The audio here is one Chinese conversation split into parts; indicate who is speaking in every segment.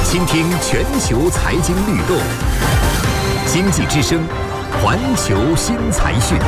Speaker 1: 倾听全球财经律动，经济之声，环球新财讯。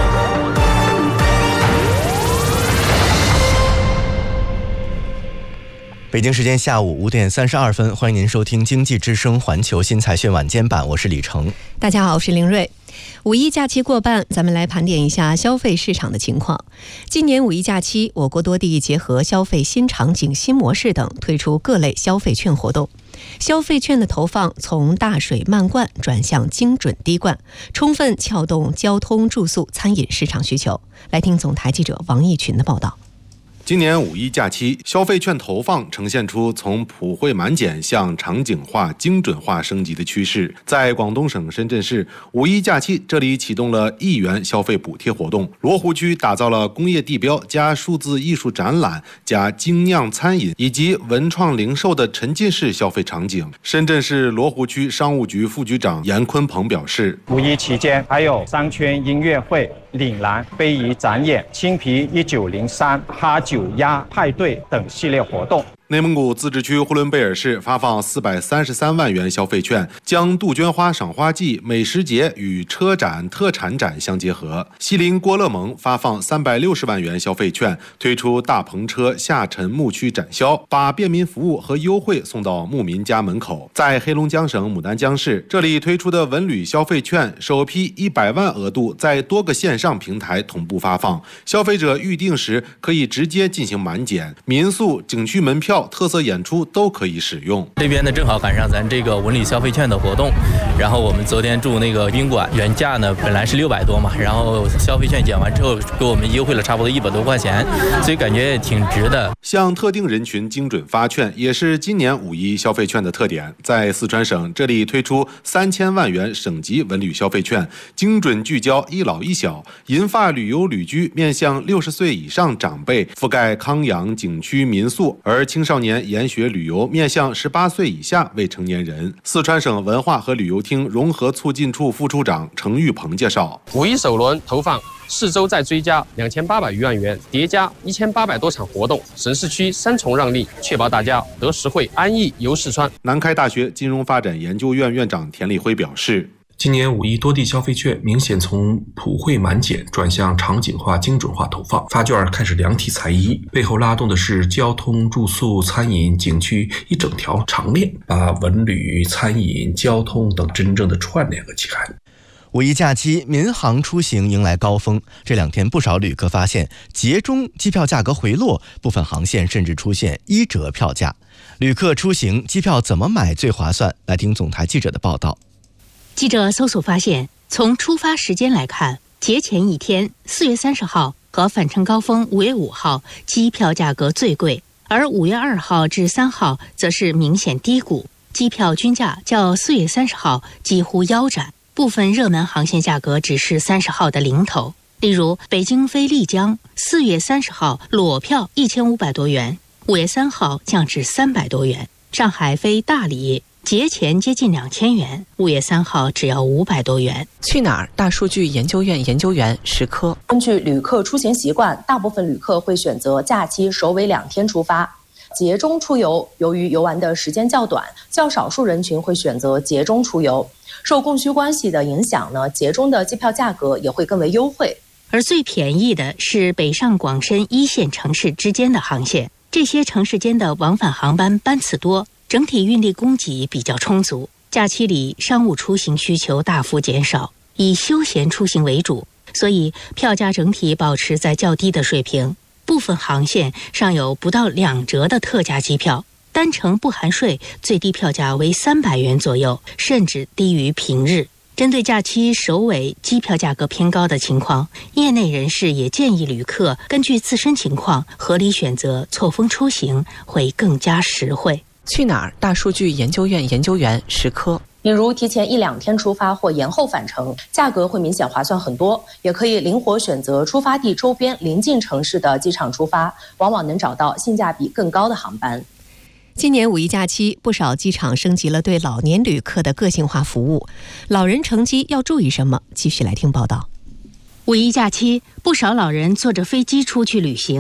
Speaker 2: 北京时间下午5点32分，欢迎您收听经济之声环球新财讯晚间版，我是李成。
Speaker 3: 大家好，我是林瑞。五一假期过半，咱们来盘点一下消费市场的情况。今年五一假期，我国多地结合消费新场景、新模式等，推出各类消费券活动。消费券的投放从大水漫灌转向精准滴灌，充分撬动交通、住宿、餐饮市场需求。来听总台记者王义群的报道。
Speaker 4: 今年五一假期，消费券投放呈现出从普惠满减向场景化、精准化升级的趋势。在广东省深圳市，五一假期这里启动了1元消费补贴活动。罗湖区打造了工业地标加数字艺术展览加精酿餐饮以及文创零售的沉浸式消费场景。深圳市罗湖区商务局副局长严坤鹏表示，
Speaker 5: 五一期间还有商圈音乐会、岭南非遗展演、青皮1903、哈酒鸭派对等系列活动。
Speaker 4: 内蒙古自治区呼伦贝尔市发放433万元消费券，将杜鹃花赏花季、美食节与车展、特产展相结合。锡林郭勒盟发放360万元消费券，推出大篷车下沉牧区展销，把便民服务和优惠送到牧民家门口。在黑龙江省牡丹江市，这里推出的文旅消费券首批100万额度在多个线上平台同步发放，消费者预定时可以直接进行满减，民宿、景区门票、特色演出都可以使用。
Speaker 6: 这边呢正好赶上咱这个文旅消费券的活动，然后我们昨天住那个宾馆，原价呢本来是600多嘛，然后消费券减完之后给我们优惠了差不多100多块钱，所以感觉也挺值的。
Speaker 4: 向特定人群精准发券也是今年五一消费券的特点。在四川省，这里推出3000万元省级文旅消费券，精准聚焦一老一小，银发旅游旅居面向60岁以上长辈，覆盖康养、景区、民宿，而青少年研学旅游面向18岁以下未成年人。四川省文化和旅游厅融合促进处副处长程玉鹏介绍，
Speaker 7: 五一首轮投放4周再追加2800余万元，叠加1800多场活动，省市区3重让利，确保大家得实惠安逸游四川。
Speaker 4: 南开大学金融发展研究院院长田立辉表示，
Speaker 8: 今年五一多地消费券明显从普惠满减转向场景化、精准化投放，发券开始量体裁衣，背后拉动的是交通、住宿、餐饮、景区一整条长链，把文旅、餐饮、交通等真正的串联和起来。
Speaker 2: 五一假期，民航出行迎来高峰。这2天，不少旅客发现节中机票价格回落，部分航线甚至出现1折票价。旅客出行，机票怎么买最划算？来听总台记者的报道。
Speaker 9: 记者搜索发现，从出发时间来看，节前一天4月30号和返程高峰5月5号机票价格最贵，而5月2号至3号则是明显低谷，机票均价较4月30号几乎腰斩。部分热门航线价格只是30号的零头，例如北京飞丽江4月30号裸票1500多元，5月3号降至300多元；上海飞大理节前接近2000元，5月3号只要500多元。
Speaker 10: 去哪儿大数据研究院研究员石科，
Speaker 11: 根据旅客出行习惯，大部分旅客会选择假期首尾2天出发。节中出游，由于游玩的时间较短，较少数人群会选择节中出游。受供需关系的影响呢，节中的机票价格也会更为优惠。
Speaker 9: 而最便宜的是北上广深1线城市之间的航线，这些城市间的往返航班班次多，整体运力供给比较充足。假期里商务出行需求大幅减少，以休闲出行为主，所以票价整体保持在较低的水平。部分航线尚有不到2折的特价机票，单程不含税，最低票价为300元左右，甚至低于平日。针对假期首尾机票价格偏高的情况，业内人士也建议旅客根据自身情况合理选择错峰出行，会更加实惠。
Speaker 10: 去哪儿大数据研究院研究员石科，
Speaker 11: 比如提前1-2天出发或延后返程，价格会明显划算很多，也可以灵活选择出发地周边邻近城市的机场出发，往往能找到性价比更高的航班。
Speaker 3: 今年五一假期，不少机场升级了对老年旅客的个性化服务。老人乘机要注意什么？继续来听报道。
Speaker 9: 五一假期，不少老人坐着飞机出去旅行。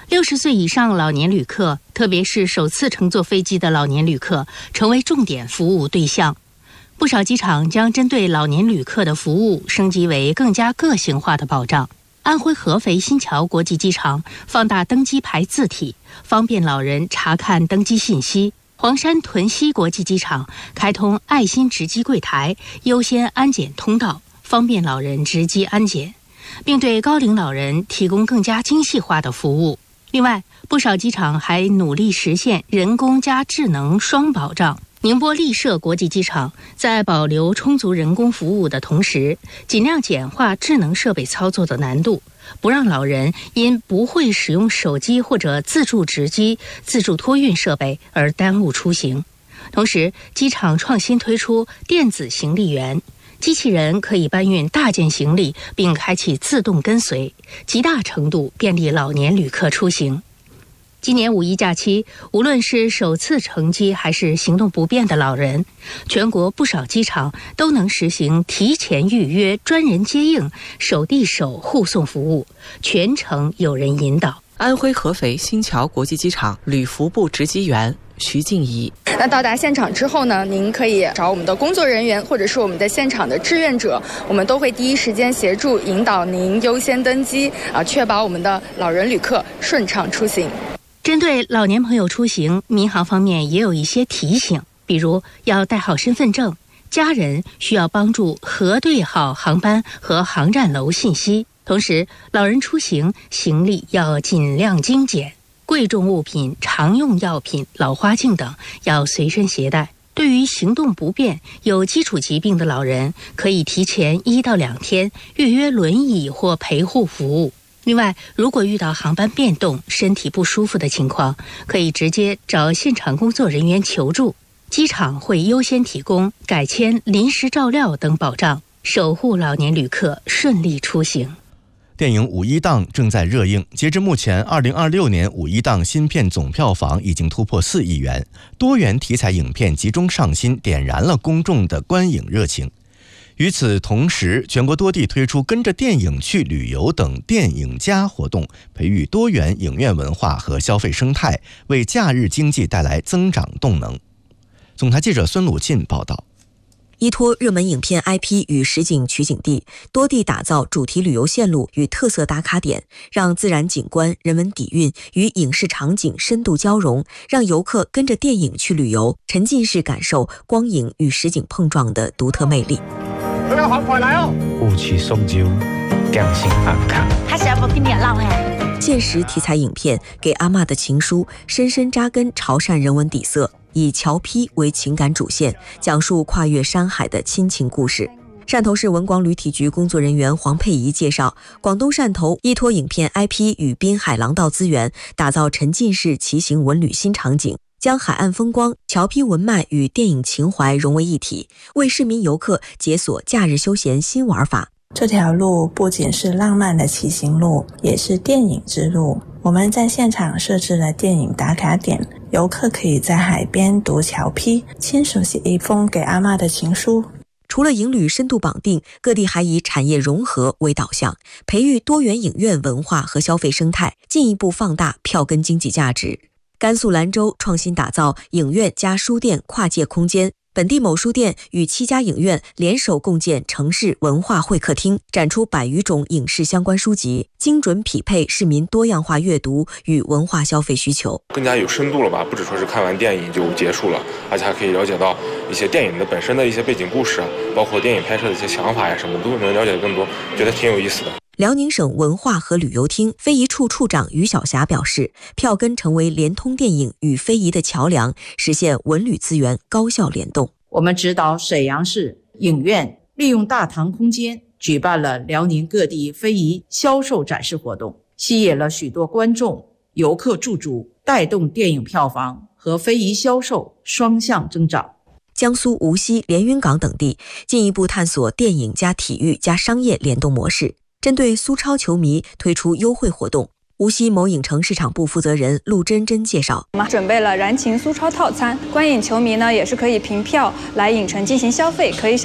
Speaker 9: 60岁以上老年旅客，特别是首次乘坐飞机的老年旅客，成为重点服务对象。不少机场将针对老年旅客的服务升级为更加个性化的保障。安徽合肥新桥国际机场放大登机牌字体，方便老人查看登机信息。黄山屯溪国际机场开通爱心值机柜台，优先安检通道，方便老人值机安检，并对高龄老人提供更加精细化的服务。另外，不少机场还努力实现人工加智能双保障。宁波丽舍国际机场在保留充足人工服务的同时，尽量简化智能设备操作的难度，不让老人因不会使用手机或者自助值机、自助托运设备而耽误出行。同时，机场创新推出电子行李员，机器人可以搬运大件行李并开启自动跟随，极大程度便利老年旅客出行。今年5一假期，无论是首次乘机还是行动不便的老人，全国不少机场都能实行提前预约、专人接应、手递手护送服务，全程有人引导。
Speaker 10: 安徽合肥新桥国际机场旅服部值机员徐静怡。
Speaker 12: 那到达现场之后呢，您可以找我们的工作人员或者是我们的现场的志愿者，我们都会第一时间协助引导您优先登机，确保我们的老人旅客顺畅出行。
Speaker 9: 针对老年朋友出行，民航方面也有一些提醒，比如要带好身份证，家人需要帮助核对好航班和航站楼信息。同时，老人出行行李要尽量精简，贵重物品、常用药品、老花镜等要随身携带。对于行动不便、有基础疾病的老人，可以提前1到2天预约轮椅或陪护服务。另外，如果遇到航班变动、身体不舒服的情况，可以直接找现场工作人员求助，机场会优先提供改签、临时照料等保障，守护老年旅客顺利出行。
Speaker 2: 电影五一档正在热映，截至目前2026年五一档新片总票房已经突破4亿元，多元题材影片集中上新，点燃了公众的观影热情。与此同时，全国多地推出跟着电影去旅游等电影+活动，培育多元影院文化和消费生态，为假日经济带来增长动能。总台记者孙鲁进报道。
Speaker 13: 依托热门影片 IP 与实景取景地，多地打造主题旅游线路与特色打卡点，让自然景观、人文底蕴与影视场景深度交融，让游客跟着电影去旅游，沉浸式感受光影与实景碰撞的独特魅力。
Speaker 14: 都要快来哦！雾气送酒，匠心安康。
Speaker 13: 他是要不跟你浪哎？现实题材影片《给阿嬷的情书》深深扎根潮汕人文底色，以侨批为情感主线，讲述跨越山海的亲情故事。汕头市文广旅体局工作人员黄佩仪介绍，广东汕头依托影片 IP 与滨海廊道资源，打造沉浸式骑行文旅新场景，将海岸风光、侨批文脉与电影情怀融为一体，为市民游客解锁假日休闲新玩法。
Speaker 15: 这条路不仅是浪漫的骑行路，也是电影之路。我们在现场设置了电影打卡点，游客可以在海边读侨批，亲手写一封给阿嬷的情书。
Speaker 13: 除了影旅深度绑定，各地还以产业融合为导向，培育多元影院文化和消费生态，进一步放大票根经济价值。甘肃兰州创新打造影院加书店跨界空间，本地某书店与7家影院联手共建城市文化会客厅，展出100余种影视相关书籍，精准匹配市民多样化阅读与文化消费需求。
Speaker 16: 更加有深度了吧，不只说是看完电影就结束了，而且还可以了解到一些电影的本身的一些背景故事，包括电影拍摄的一些想法呀什么，都能了解更多，觉得挺有意思的。
Speaker 13: 辽宁省文化和旅游厅非遗处处长于晓霞表示，票根成为联通电影与非遗的桥梁，实现文旅资源高效联动。
Speaker 17: 我们指导沈阳市影院利用大堂空间举办了辽宁各地非遗销售展示活动，吸引了许多观众、游客驻足，带动电影票房和非遗销售双向增长。
Speaker 13: 江苏无锡、连云港等地进一步探索电影加体育加商业联动模式，针对苏超球迷推出优惠活动。无锡某影城市场部负责人陆真真介绍，
Speaker 18: 我们准备了燃情苏超套餐，观影球迷呢也是可以凭票来影城进行消费，可以